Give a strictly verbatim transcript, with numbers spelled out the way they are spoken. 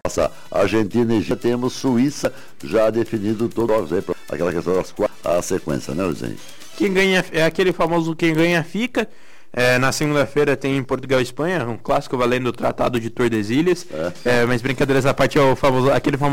Nossa, Argentina e já temos Suíça já definido todos aí, aquela questão das quatro, a sequência, né, Luizinho? Quem ganha é aquele famoso quem ganha fica. É, na segunda-feira tem Portugal e Espanha, um clássico valendo o Tratado de Tordesilhas. É. É, mas brincadeiras à parte, é o famoso, aquele famoso